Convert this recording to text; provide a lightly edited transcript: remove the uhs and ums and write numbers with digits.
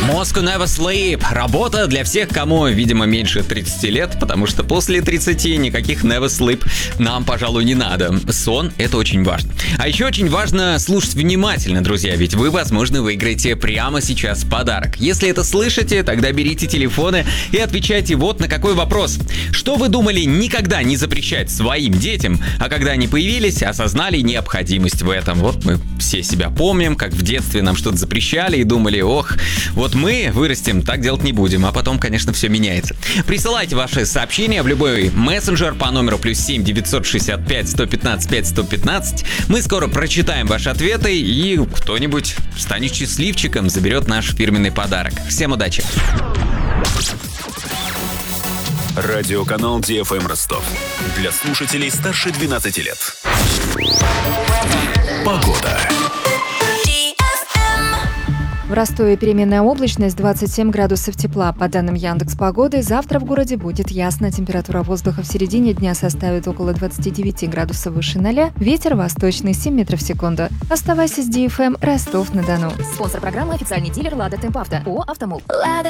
Moscow Never Sleep. Работа для всех, кому, видимо, меньше 30 лет, потому что после 30 никаких Never Sleep нам, пожалуй, не надо. Сон — это очень важно. А еще очень важно слушать внимательно, друзья, ведь вы, возможно, выиграете прямо сейчас подарок. Если это слышите, тогда берите телефоны и отвечайте вот на какой вопрос. Что вы думали никогда не запрещать своим детям, а когда они появились, осознали необходимость в этом? Вот мы все себя помним, как в детстве нам что-то запрещали и думали: ох, вот мы вырастем, так делать не будем. А потом, конечно, все меняется. Присылайте ваши сообщения в любой мессенджер по номеру +7 965 115 5115. Мы скоро прочитаем ваши ответы, и кто-нибудь станет счастливчиком, заберет наш фирменный подарок. Всем удачи! Радиоканал DFM Ростов. Для слушателей старше 12 лет. Погода. В Ростове переменная облачность, 27 градусов тепла. По данным Яндекс.Погоды, завтра в городе будет ясно. Температура воздуха в середине дня составит около 29 градусов выше 0. Ветер восточный 7 метров в секунду. Оставайся с DFM Ростов-на-Дону. Спонсор программы — официальный дилер «Лада Темпавто» ООО «Автомол». «Лада